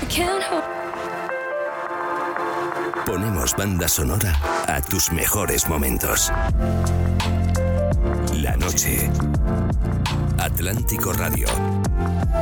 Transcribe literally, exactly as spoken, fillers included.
Ponemos banda sonora a tus mejores momentos. La noche. Atlántico Radio.